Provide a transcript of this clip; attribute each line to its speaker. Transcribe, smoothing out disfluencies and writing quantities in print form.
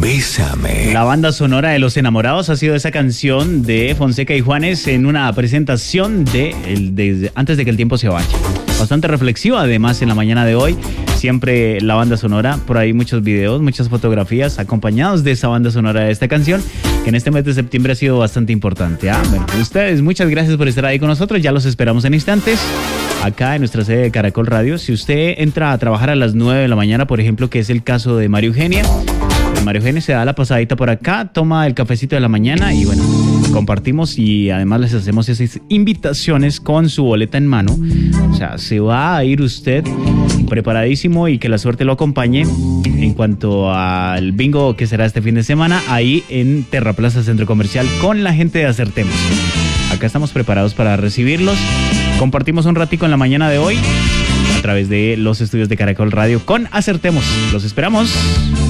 Speaker 1: Bésame.
Speaker 2: La banda sonora de Los Enamorados ha sido esa canción de Fonseca y Juanes en una presentación de Antes de que el tiempo se vaya. Bastante reflexiva, además, en la mañana de hoy. Siempre la banda sonora, por ahí muchos videos, muchas fotografías acompañados de esa banda sonora de esta canción, que en este mes de septiembre ha sido bastante importante. Bueno, ustedes, muchas gracias por estar ahí con nosotros. Ya los esperamos en instantes acá en nuestra sede de Caracol Radio. Si usted entra a trabajar a las 9 de la mañana, por ejemplo, que es el caso de María Eugenia, María Eugenia se da la pasadita por acá, toma el cafecito de la mañana y bueno, compartimos y además les hacemos esas invitaciones con su boleta en mano. O sea, se va a ir usted preparadísimo y que la suerte lo acompañe en cuanto al bingo que será este fin de semana ahí en Terraplaza Centro Comercial con la gente de Acertemos. Acá estamos preparados para recibirlos. Compartimos un ratico en la mañana de hoy a través de los estudios de Caracol Radio con Acertemos. Los esperamos.